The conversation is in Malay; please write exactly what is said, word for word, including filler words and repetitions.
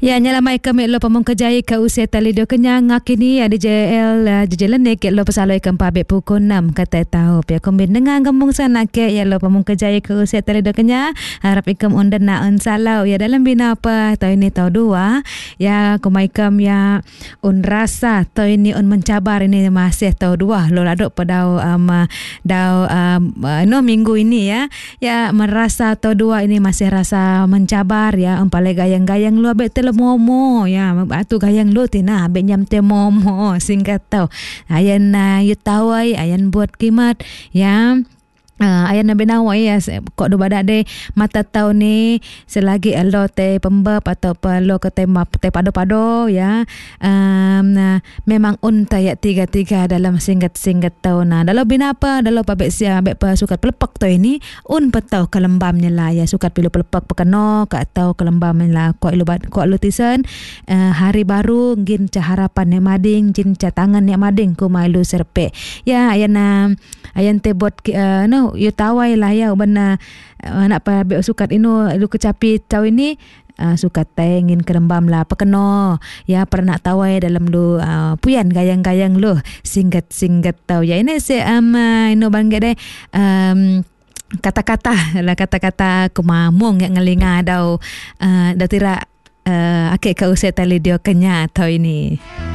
Ya nyalamai kami lo pamong kejai ke usia tali do kenyang ngakini ada J L jejelan ke lo pesaloi ke empat pukul enam kata tahu pia kombin dengan gemung sana ke ya lo pamong kejai ke usia tali do kenyang harap ikam undan na un salau ya dalam bina apa tahun ini tahun dua ya kumai kam ya un rasa tahun ini un mencabar ini masih tahun dua lo laduk padau um, dau um, no minggu ini ya ya merasa tahun dua ini masih rasa mencabar ya umpale gayang-gayang lo abek tele momo ya atu gayang lu tina be nyam te momo singkat tau ayan na uh, yutawai ayan buat kimat ya. Uh, ayah nabi nawai ya kok do badak de mata tau ni selagi elo te pembab atau lo ke te map te pado-pado ya um, nah, memang un tayak tiga-tiga dalam singkat-singkat tau nah dalam bina apa dalam pabek sia abek pa sukat pelepak tau ini un petau kelembamnya lah ya sukat pilu pelepak pekeno ka atau kelembamnya lah kok lu kok lu tisen uh, hari baru ngin caharapan ne mading jin catangan ne mading ku mai lu serpe ya ayan uh, ayan te buat uh, no you tawai lah ya bana uh, nak pa be sukat inu lu kecapi tahu ini uh, sukat tengin kerembam lah pekeno ya pernah tawai dalam lu uh, puyan gayang-gayang lu singkat-singkat tahu ya ini si um, uh, inu bangge de um, kata-kata lah kata-kata kumamung yang ngelinga dau uh, datira uh, akik ka usia tali dio kenya tahu ini.